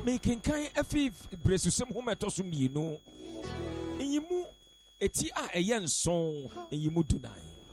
making kind efi bresusem ho meto so mienu. Enyimu eti a eyen son enyimu dunai.